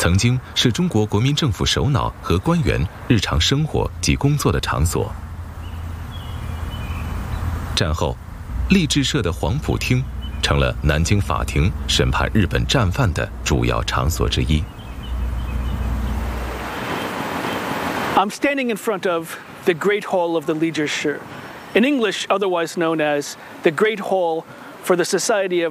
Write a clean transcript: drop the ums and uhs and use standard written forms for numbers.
曾经是中国国民政府首脑和官员日常生活及工作的场所。战后，励志社的黄埔厅成了南京法庭审判日本战犯的主要场所之一。 I'm standing in front of the Great Hall of the Leger Shi, in English otherwise known as the Great Hall for the Society of